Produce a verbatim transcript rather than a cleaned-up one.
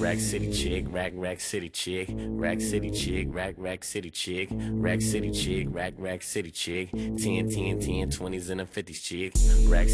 Rack City chick, rack, rack city chick, rack city chick, rack, rack city chick, rack city chick, rack, rack city chick, ten, ten, ten, twenties and a fifties chick, rack